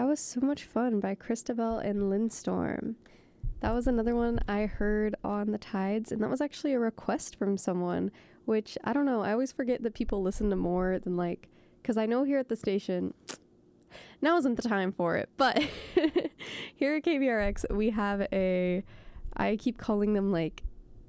was so much fun by Christabel and Lindstorm. That was another one I heard on the Tides, and that was actually a request from someone, which I don't know. I always forget that people listen to more than like, because I know here at the station, now isn't the time for it, but here at KVRX, we have I keep calling them like,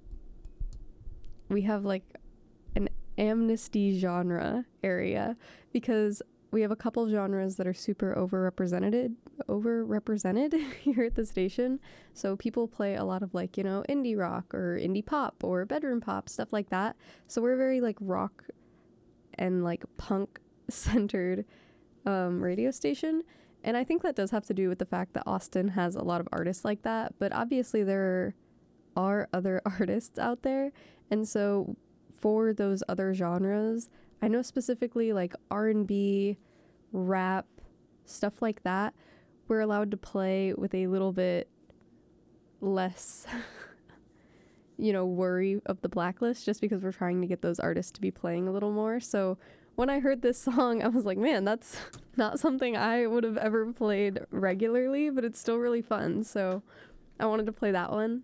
we have like an amnesty genre area because we have a couple genres that are super overrepresented here at the station. So people play a lot of like, indie rock or indie pop or bedroom pop, stuff like that. So we're very like rock and like punk centered radio station. And I think that does have to do with the fact that Austin has a lot of artists like that. But obviously there are other artists out there. And so for those other genres, I know specifically like R&B, rap, stuff like that, we're allowed to play with a little bit less, worry of the blacklist just because we're trying to get those artists to be playing a little more. So when I heard this song, I was like, man, that's not something I would have ever played regularly, but it's still really fun. So I wanted to play that one.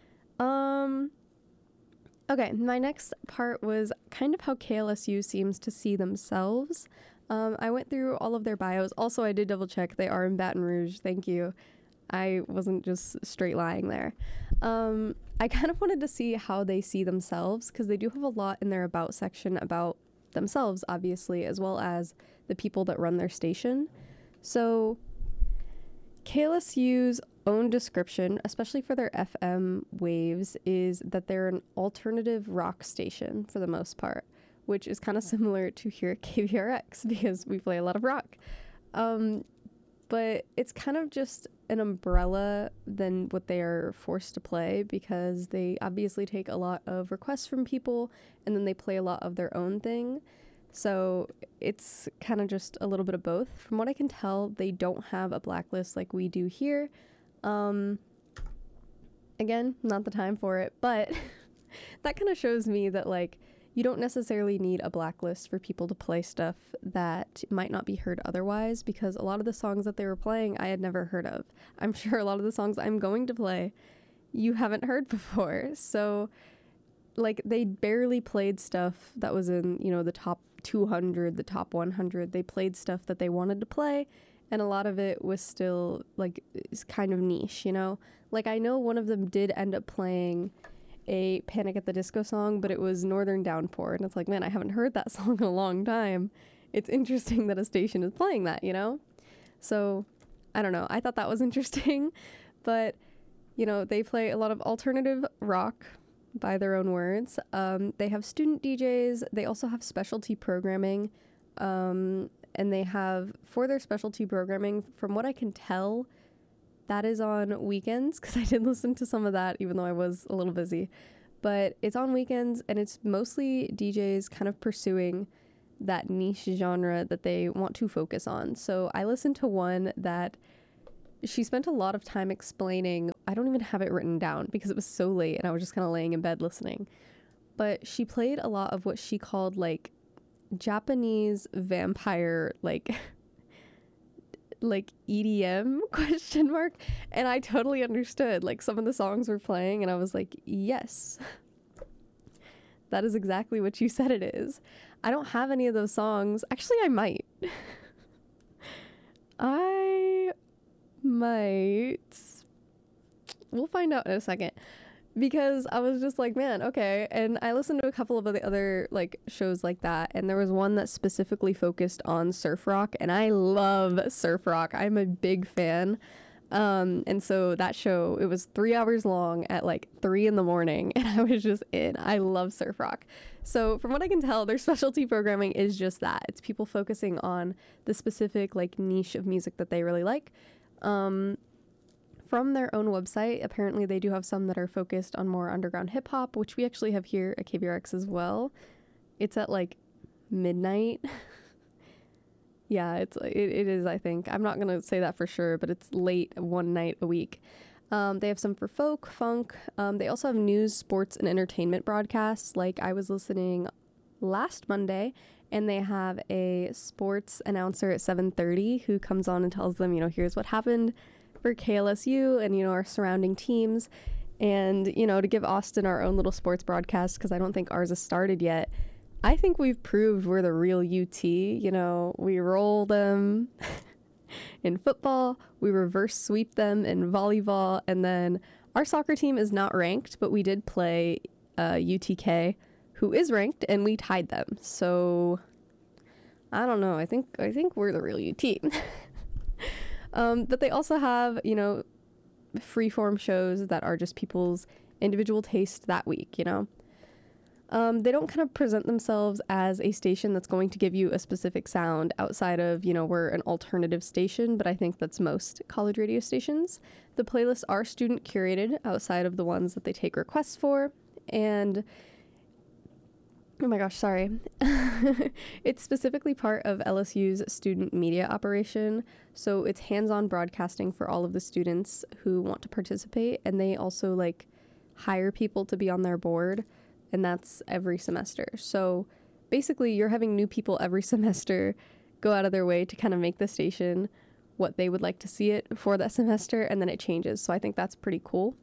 Okay, my next part was kind of how KLSU seems to see themselves. I went through all of their bios. Also, I did double check. They are in Baton Rouge. Thank you. I wasn't just straight lying there. I kind of wanted to see how they see themselves because they do have a lot in their about section about themselves, obviously, as well as the people that run their station. So KLSU's own description, especially for their FM waves, is that they're an alternative rock station for the most part, which is kind of similar to here at KVRX because we play a lot of rock. But it's kind of just an umbrella than what they are forced to play because they obviously take a lot of requests from people and then they play a lot of their own thing. So it's kind of just a little bit of both. From what I can tell, they don't have a blacklist like we do here. Again, not the time for it, but that kind of shows me that like you don't necessarily need a blacklist for people to play stuff that might not be heard otherwise, because a lot of the songs that they were playing I had never heard of. I'm sure a lot of the songs I'm going to play you haven't heard before. So like they barely played stuff that was in, the top 200, the top 100. They played stuff that they wanted to play, and a lot of it was still like is kind of niche, Like I know one of them did end up playing a Panic at the Disco song, but it was Northern Downpour, and it's like, man, I haven't heard that song in a long time. It's interesting that a station is playing that, So I don't know. I thought that was interesting, but they play a lot of alternative rock by their own words. They have student DJs. They also have specialty programming. And they have, for their specialty programming, from what I can tell, that is on weekends, because I did listen to some of that, even though I was a little busy. But it's on weekends, and it's mostly DJs kind of pursuing that niche genre that they want to focus on. So I listened to one that she spent a lot of time explaining. I don't even have it written down because it was so late, and I was just kind of laying in bed listening. But she played a lot of what she called, like, Japanese vampire, like EDM ? And I totally understood. Like, some of the songs were playing and I was like, yes, that is exactly what you said it is. I don't have any of those songs. Actually, I might. We'll find out in a second, because I was just like, man, okay. And I listened to a couple of the other like shows like that, and there was one that specifically focused on surf rock, and I love surf rock. I'm a big fan. And so that show, it was 3 hours long at like 3 a.m, and I was just in. I love surf rock. So from what I can tell, their specialty programming is just that. It's people focusing on the specific like niche of music that they really like. From their own website, apparently they do have some that are focused on more underground hip hop, which we actually have here at KVRX as well. It's at like midnight. Yeah, it is, I think. I'm not going to say that for sure, but it's late one night a week. They have some for folk, funk. They also have news, sports, and entertainment broadcasts. Like I was listening last Monday, and they have a sports announcer at 7:30 who comes on and tells them, here's what happened for KLSU and, our surrounding teams. And, to give Austin our own little sports broadcast, because I don't think ours has started yet, I think we've proved we're the real UT. We roll them in football, we reverse sweep them in volleyball, and then our soccer team is not ranked, but we did play UTK, who is ranked, and we tied them. So I don't know. I think we're the real UT. But they also have, freeform shows that are just people's individual taste that week, They don't kind of present themselves as a station that's going to give you a specific sound outside of, we're an alternative station, but I think that's most college radio stations. The playlists are student curated outside of the ones that they take requests for. And oh my gosh, sorry. It's specifically part of LSU's student media operation. So it's hands-on broadcasting for all of the students who want to participate. And they also hire people to be on their board. And that's every semester. So basically you're having new people every semester go out of their way to kind of make the station what they would like to see it for that semester. And then it changes. So I think that's pretty cool.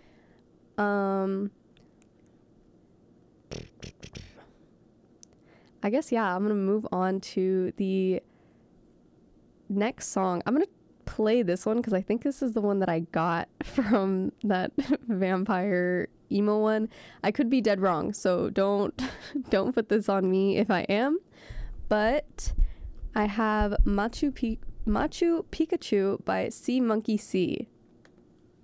I guess, yeah, I'm going to move on to the next song. I'm going to play this one because I think this is the one that I got from that vampire emo one. I could be dead wrong, so don't put this on me if I am. But I have Machu Picchu by Sea Monkey Sea.